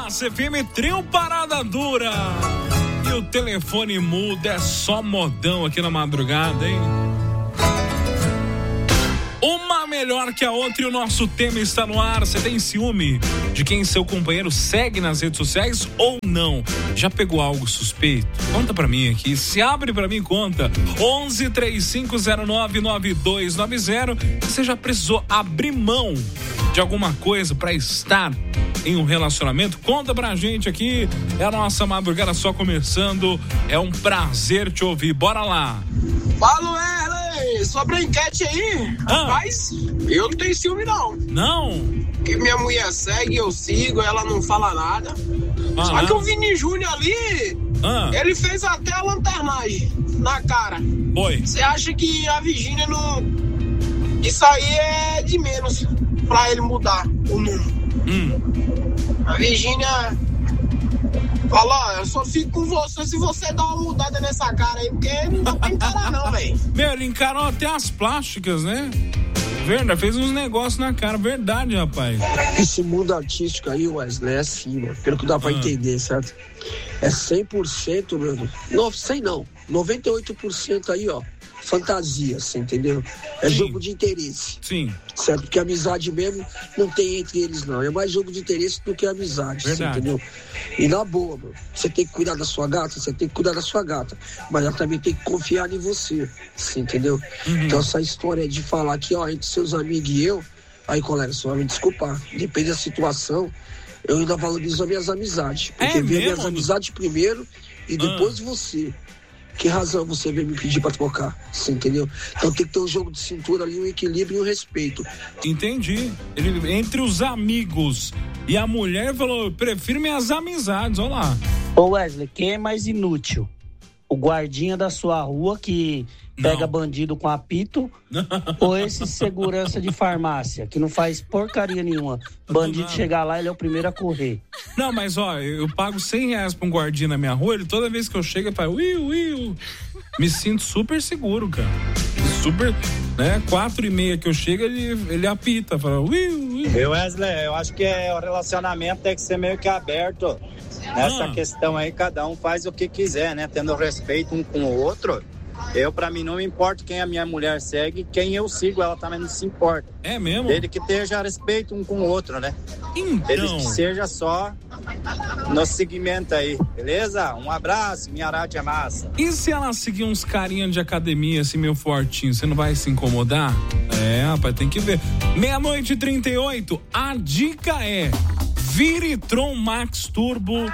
Massa FM, trio Parada Dura. E o telefone muda, é só modão aqui na madrugada, hein? Uma melhor que a outra e o nosso tema está no ar. Você tem ciúme de quem seu companheiro segue nas redes sociais ou não? Já pegou algo suspeito? Conta pra mim aqui, se abre pra mim, conta. 11-3509-9290. Você já precisou abrir mão de alguma coisa pra estar em um relacionamento? Conta pra gente aqui. É a nossa madrugada só começando. É um prazer te ouvir. Bora lá. Fala, Erley, sobre a enquete aí, rapaz, eu não tenho ciúme não. Não? Porque minha mulher segue, eu sigo, ela não fala nada. Só que o Vini Júnior ali, ele fez até a lanternagem na cara. Oi. Você acha que a Virgínia não... Isso aí é de menos pra ele mudar o número. A Virgínia... Fala, eu só fico com você se você dá uma mudada nessa cara aí, porque não dá pra encarar não, velho. Meu, ele encarou até as plásticas, né? Verdade, fez uns negócios na cara, verdade, rapaz. Esse mundo artístico aí, Wesley, é assim, mano, pelo que dá pra entender, certo? É 100%, mano, não, 100 não, 98% aí, ó, fantasia, você entendeu? É jogo de interesse. Sim. Certo? Porque amizade mesmo não tem entre eles, não. É mais jogo de interesse do que amizade, você entendeu? E na boa, mano, você tem que cuidar da sua gata, você tem que cuidar da sua gata. Mas ela também tem que confiar em você, entendeu? Então essa história de falar que, ó, entre seus amigos e eu, aí, colega, você vai me desculpar. Depende da situação, eu ainda valorizo as minhas amizades. Porque vem minhas amizades primeiro e depois você. Que razão você veio me pedir pra trocar? Você entendeu? Então tem que ter um jogo de cintura ali, um equilíbrio e um respeito. Entendi. Ele, entre os amigos e a mulher, falou: eu prefiro minhas amizades, olha lá. Ô Wesley, quem é mais inútil? O guardinha da sua rua que pega bandido com apito ou esse segurança de farmácia que não faz porcaria nenhuma? Bandido chegar lá, ele é o primeiro a correr. Não, mas ó, eu pago R$100 pra um guardinha na minha rua, ele toda vez que eu chego, ele faz uiu. Me sinto super seguro, cara. Super, né? 4h30 que eu chego, ele apita, fala uiu. Eu, Wesley, eu acho que o relacionamento tem que ser meio que aberto. Nessa questão aí, cada um faz o que quiser, né? Tendo respeito um com o outro. Pra mim, não me importa quem a minha mulher segue, quem eu sigo, ela também não se importa. É mesmo? Desde que esteja respeito um com o outro, né? Então... Desde que seja só no seguimento aí, beleza? Um abraço, minha rádio é massa. E se ela seguir uns carinha de academia, assim, meio fortinho, você não vai se incomodar? É, rapaz, tem que ver. 00:38, a dica é Viritron Max Turbo.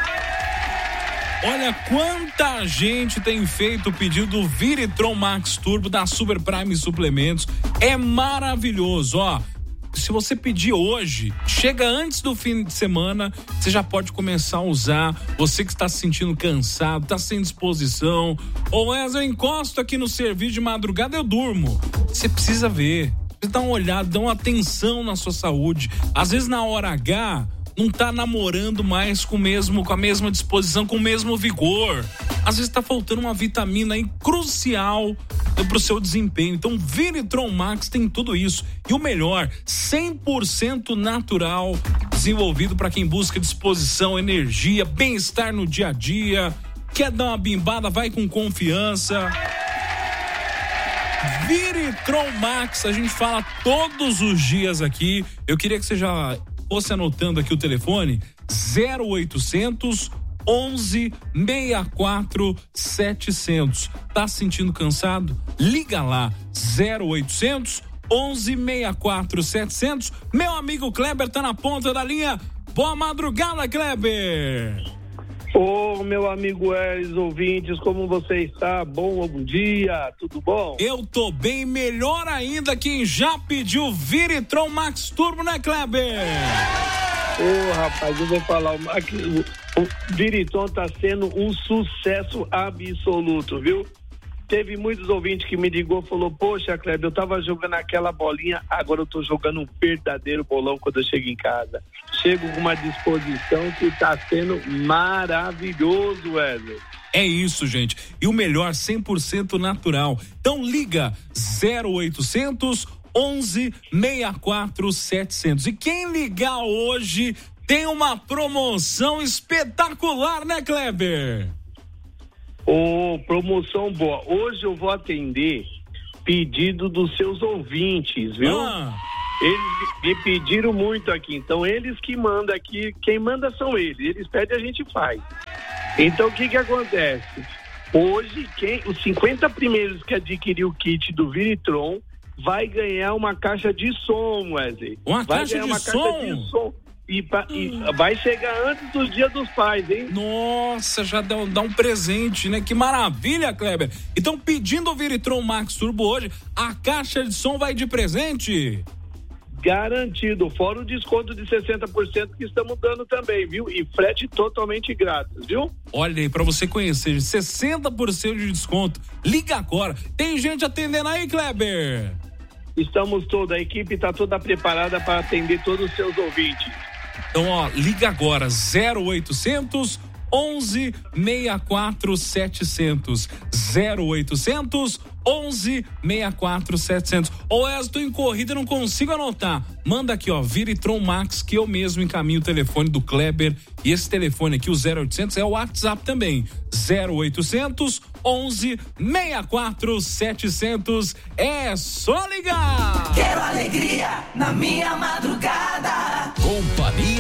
Olha quanta gente tem feito o pedido do Viritron Max Turbo da Super Prime Suplementos. É maravilhoso, ó. Se você pedir hoje, chega antes do fim de semana, você já pode começar a usar. Você que está se sentindo cansado, está sem disposição. Ou eu encosto aqui no serviço de madrugada, eu durmo. Você precisa ver. Você dá uma olhada, dá uma atenção na sua saúde. Às vezes na hora H... não tá namorando mais com a mesma disposição, com o mesmo vigor. Às vezes tá faltando uma vitamina aí crucial pro seu desempenho. Então, Viritron Max tem tudo isso. E o melhor, 100% natural, desenvolvido para quem busca disposição, energia, bem-estar no dia a dia. Quer dar uma bimbada? Vai com confiança. Viritron Max, a gente fala todos os dias aqui. Eu queria que você já... você anotando aqui o telefone, 0800 11 64 700. Tá se sentindo cansado? Liga lá, 0800 11 64 700. Meu amigo Kleber tá na ponta da linha. Boa madrugada, Kleber. Ô, meu amigo Elis, ouvintes, como você está? Bom dia, tudo bom? Eu tô bem, melhor ainda quem já pediu Viritron Max Turbo, né, Kleber? Ô, rapaz, eu vou falar, o Viritron tá sendo um sucesso absoluto, viu? Teve muitos ouvintes que me ligou e falou: poxa, Kleber, eu tava jogando aquela bolinha, agora eu tô jogando um verdadeiro bolão quando eu chego em casa. Chego com uma disposição que tá sendo maravilhoso, Wesley. É isso, gente. E o melhor, 100% natural. Então liga 0800 11 64 700. E quem ligar hoje tem uma promoção espetacular, né, Kleber? Promoção boa. Hoje eu vou atender pedido dos seus ouvintes, viu? Eles me pediram muito aqui, então eles que mandam aqui, quem manda são eles pedem, a gente faz. Então o que acontece? Hoje, os 50 primeiros que adquirir o kit do Viritron vai ganhar uma caixa de som, Wesley. Caixa de som? E vai chegar antes do Dia dos Pais, hein? Nossa, já dá um presente, né? Que maravilha, Kleber. Então, pedindo o Viritron Max Turbo hoje, a caixa de som vai de presente? Garantido, fora o desconto de 60% que estamos dando também, viu? E frete totalmente grátis, viu? Olha aí, pra você conhecer, 60% de desconto. Liga agora. Tem gente atendendo aí, Kleber? Estamos toda, a equipe está toda preparada para atender todos os seus ouvintes. Então, liga agora, 0800 11 64 700. 0800 11 64 700. Estou em corrida, não consigo anotar. Manda aqui, Viritron Max, que eu mesmo encaminho o telefone do Kleber. E esse telefone aqui, o 0800, é o WhatsApp também. 0800 11 64 700. É só ligar! Quero alegria na minha madrugada. Companhia